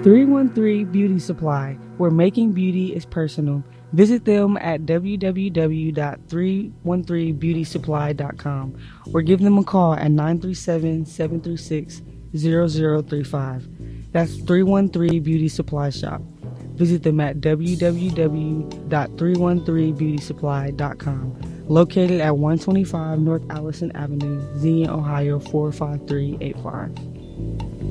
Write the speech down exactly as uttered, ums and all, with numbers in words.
three one three Beauty Supply, where making beauty is personal. Visit them at w w w dot three one three beauty supply dot com or give them a call at nine three seven, seven three six, zero zero three five. That's three one three Beauty Supply Shop. Visit them at w w w dot three one three beauty supply dot com. Located at one twenty-five North Allison Avenue, Xenia, Ohio four five three eight five.